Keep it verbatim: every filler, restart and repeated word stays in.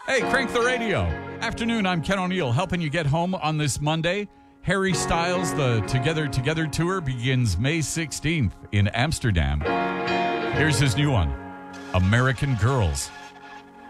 Hey, crank the radio. Afternoon, I'm Ken O'Neill, helping you get home on this Monday. Harry Styles, the Together Together Tour begins May sixteenth in Amsterdam. Here's his new one, American Girls.